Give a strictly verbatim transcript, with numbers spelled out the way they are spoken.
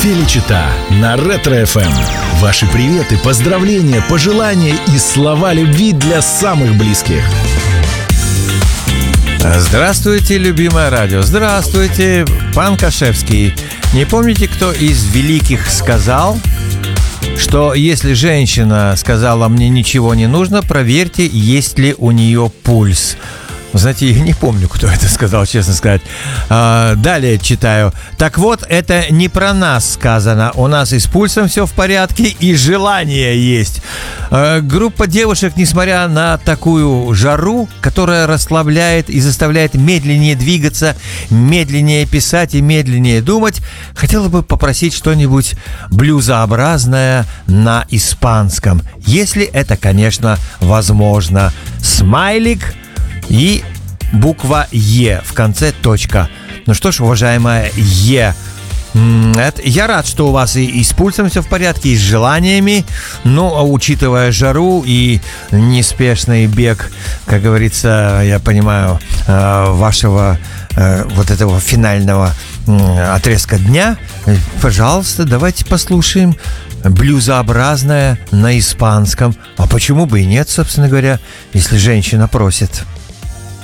Феличита на Ретро-эф эм. Ваши приветы, поздравления, пожелания и слова любви для самых близких. Здравствуйте, любимое радио. Здравствуйте, пан Кашевский. Не помните, кто из великих сказал, что если женщина сказала «мне ничего не нужно», проверьте, есть ли у нее пульс. Знаете, я не помню, кто это сказал, честно сказать. А, далее читаю. Так вот, это не про нас сказано. У нас и с пульсом все в порядке, и желание есть. А, группа девушек, несмотря на такую жару, которая расслабляет и заставляет медленнее двигаться, медленнее писать и медленнее думать, хотела бы попросить что-нибудь блюзообразное на испанском. Если это, конечно, возможно. Смайлик и буква Е в конце точка. Ну что ж, уважаемая Е, это, я рад, что у вас и, и с пульсом все в порядке, и с желаниями. Но учитывая жару и неспешный бег, как говорится, я понимаю, вашего вот этого финального отрезка дня, пожалуйста, давайте послушаем блюзообразное на испанском. А почему бы и нет, собственно говоря, если женщина просит.